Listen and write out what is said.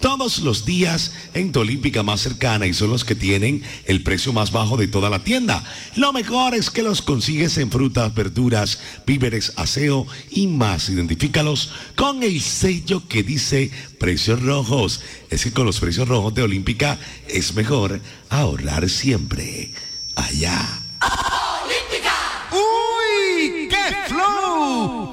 todos los días en tu Olímpica más cercana y son los que tienen el precio más bajo de toda la tienda. Lo mejor es que los consigues en frutas, verduras, víveres, aseo y más. Identifícalos con el sello que dice precios rojos. Es que con los precios rojos de Olímpica es mejor ahorrar siempre. Allá.